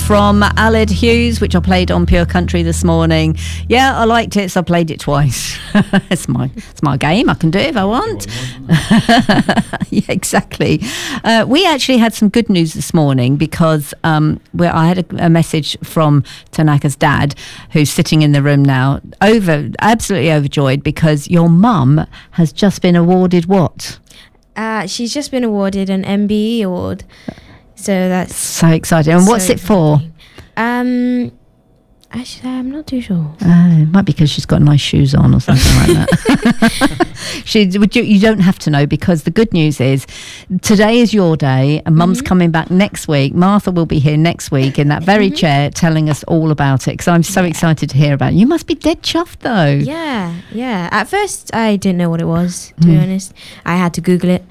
from Aled Hughes, which I played on Pure Country this morning. Yeah, I liked it, so I played it twice. It's my game. I can do it if I want. Yeah, exactly. We actually had some good news this morning because I had a message from Tanaka's dad, who's sitting in the room now, absolutely overjoyed because your mum has just been awarded what? She's just been awarded an MBE award. So that's so exciting. And what's it for? Actually, I'm not too sure. It might be because she's got nice shoes on or something like that. You don't have to know, because the good news is today is your day and Mum's coming back next week. Martha will be here next week in that very chair telling us all about it, because I'm so excited to hear about it. You must be dead chuffed though. Yeah. At first, I didn't know what it was, to be honest. I had to Google it.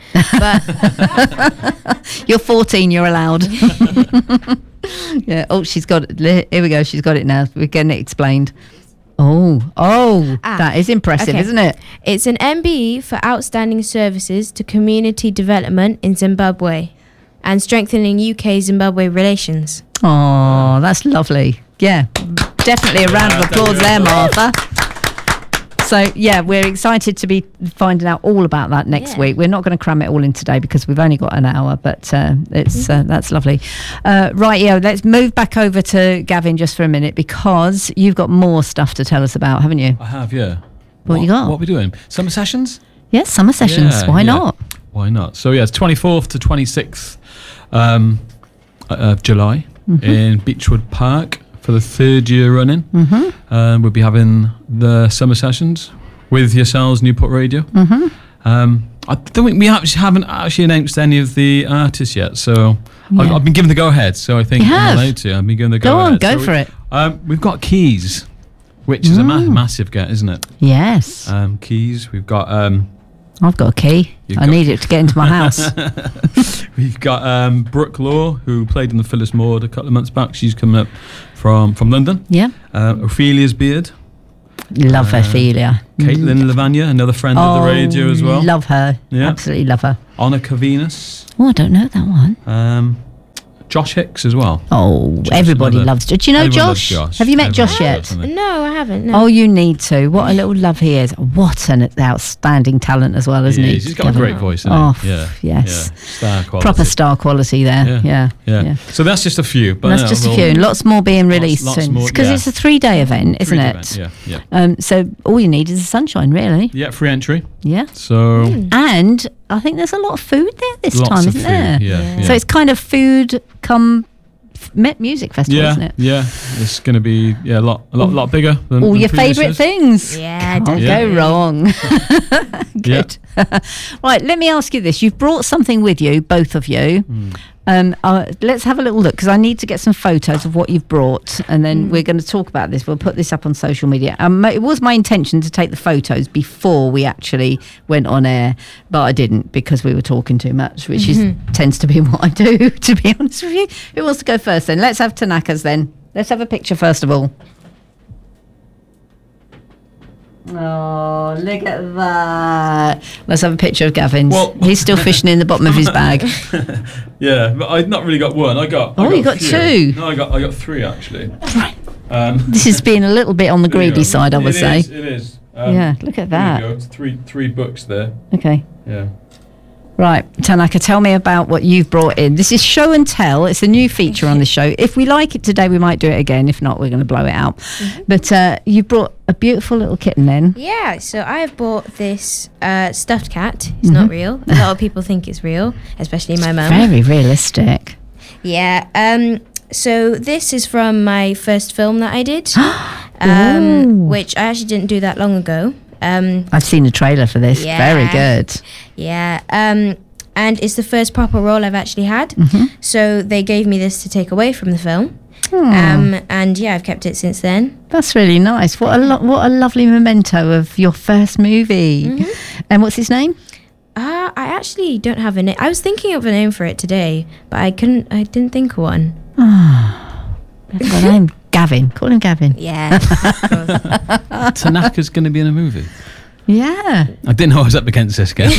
But You're 14, you're allowed. Yeah. Oh, she's got it. Here we go. She's got it now. We're getting it explained. That is impressive, isn't it? It's an MBE for outstanding services to community development in Zimbabwe and strengthening UK-Zimbabwe relations. Oh, that's lovely. Yeah, definitely a round of applause there, Martha. So, yeah, we're excited to be finding out all about that next week. We're not going to cram it all in today because we've only got an hour, but that's lovely. Right, let's move back over to Gavin just for a minute, because you've got more stuff to tell us about, haven't you? I have, yeah. What you got? What are we doing? Summer sessions? Yes, summer sessions. Why not? Why not? So, it's 24th to 26th of July in Beechwood Park. For the third year running, we'll be having the summer sessions with yourselves, Newport Radio. I don't think we haven't announced any of the artists yet, so I've been given the go-ahead, so I think I'm allowed to. I've been given the go-ahead. Go for it. We've got Keys, which is a massive get, isn't it? Yes. Keys, we've got... I've got a key. I need it to get into my house. We've got Brooke Law, who played in the Phyllis Maud a couple of months back. She's coming up from London. Yeah. Ophelia's Beard. Love Ophelia. Caitlin Lavagna, another friend of the radio as well. Love her. Yeah. Absolutely love her. Anna Cavenus. Oh, I don't know that one. Josh Hicks as well. Oh, Josh, everybody loves Josh. Do you know Josh? Josh? Have you met Josh yet? No, I haven't. No. Oh, you need to. What a little love he is. What an outstanding talent as well, isn't he? He's got a great voice, hasn't he? Yeah. Yes. Yeah. Star quality. Proper star quality there. Yeah. So that's just a few. But that's just a few. And lots more being released lots soon. more, Because it's a 3-day event, isn't it? Yeah. So all you need is the sunshine, really. Yeah, free entry. Yeah. So... And I think there's a lot of food there this time, isn't there? Yeah. So it's kind of food come... Met Music Festival, isn't it? Yeah, it's going to be a lot bigger than all than your favourite years. things. Yeah, Can't go wrong. Good. Right, let me ask you this. You've brought something with you, both of you. Let's have a little look, because I need to get some photos of what you've brought, and then we're going to talk about this. We'll put this up on social media. It was my intention to take the photos before we actually went on air, but I didn't, because we were talking too much, which tends to be what I do, to be honest with you. Who wants to go first then? Let's have Tanaka's then. Let's have a picture first of all. Oh, look at that. Let's have a picture of Gavin's. Well, he's still fishing in the bottom of his bag. Yeah, but I've not really got one. I got you got two. No, I got three, actually. This is being a little bit on the greedy side, I would say. It is. Yeah, look at that. There you go. Three books there. Okay. Yeah. Right, Tanaka, tell me about what you've brought in. This is Show and Tell. It's a new feature on the show. If we like it today, we might do it again. If not, we're going to blow it out. But you brought a beautiful little kitten then. Yeah, so I've bought this stuffed cat. It's not real. A lot of people think it's real, especially my mum. Very realistic. Yeah. So this is from my first film that I did, which I actually didn't do that long ago. I've seen a trailer for this. Yeah. Very good. Yeah. And it's the first proper role I've actually had. So they gave me this to take away from the film. And yeah, I've kept it since then. That's really nice. What a lovely memento of your first movie. And what's his name? I actually don't have a name. I was thinking of a name for it today, but I didn't think of one. I've got a name. Gavin. Call him Gavin. Yeah. Tanaka's going to be in a movie. Yeah. I didn't know I was up against this game.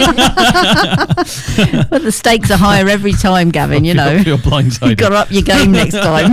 Well, the stakes are higher every time, Gavin, you know. Feel blindsided. You got to up your game next time.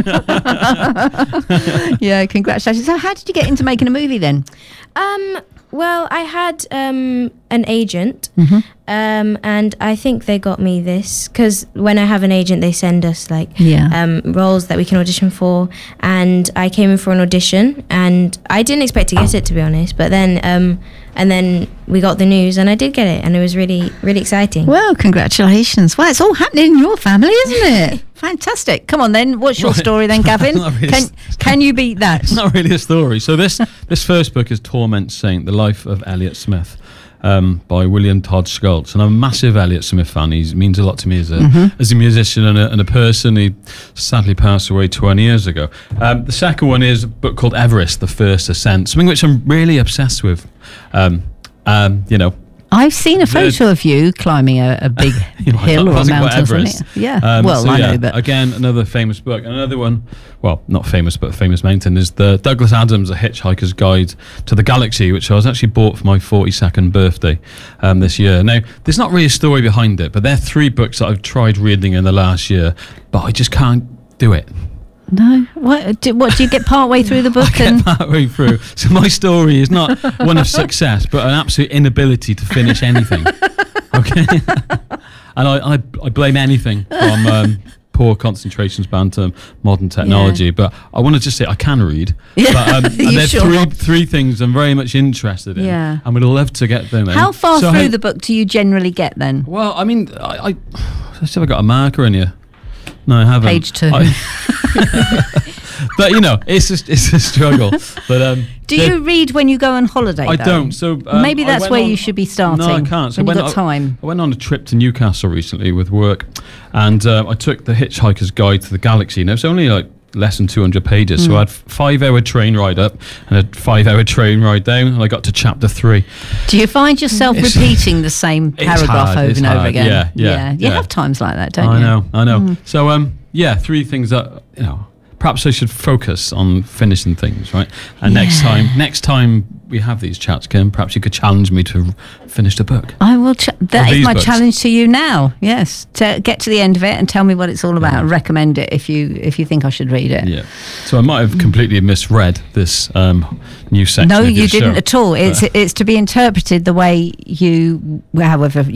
Yeah, congratulations. So how did you get into making a movie then? Well, I had an agent, and I think they got me this because when I have an agent, they send us roles that we can audition for. And I came in for an audition, and I didn't expect to get it, to be honest. But then, and then we got the news, and I did get it, and it was really, really exciting. Well, congratulations. Well, it's all happening in your family, isn't it? Fantastic. Come on then. What's your story then, Gavin? Really can you beat that? It's not really a story. So this first book is Torment Saint, The Life of Elliott Smith, by William Todd Schultz. And I'm a massive Elliott Smith fan. He means a lot to me as a musician and a person. He sadly passed away 20 years ago. The second one is a book called Everest, The First Ascent, something which I'm really obsessed with. I've seen a photo of you climbing a big hill or a mountain. Everest. Yeah. I know, but again, another famous book. Another one, well, not famous, but a famous mountain is the Douglas Adams, A Hitchhiker's Guide to the Galaxy, which I was actually bought for my 42nd birthday this year. Now, there's not really a story behind it, but they're 3 books that I've tried reading in the last year, but I just can't do it. No. What do you get part way through the book? I get part way through. So my story is not one of success, but an absolute inability to finish anything. Okay. And I blame anything from poor concentration span to modern technology. But I want to just say I can read. Yeah. But there's three things I'm very much interested in. Yeah. And would love to get them in. How far through the book do you generally get then? Well, I mean, I let's see if I got a marker in here. No, I haven't. Page 2. But it's a struggle. But do you read when you go on holiday? I though? don't. So maybe that's where you should be starting. No, I can't. So when you've got time. I went on a trip to Newcastle recently with work, and I took the Hitchhiker's Guide to the Galaxy. Now it's only like less than 200 pages. So I had 5-hour train ride up and a 5-hour train ride down, and I got to chapter 3. Do you find yourself repeating the same paragraph over and over again? Yeah. You have times like that, don't you? I know. So 3 things that perhaps I should focus on finishing things, right? And next time we have these chats, Kim, perhaps you could challenge me to finish the book. I will. That is my books. challenge to you now. Yes, to get to the end of it and tell me what it's all about. And recommend it if you think I should read it. Yeah. So I might have completely misread this new section. No, of your you didn't show. at all. It's to be interpreted the way however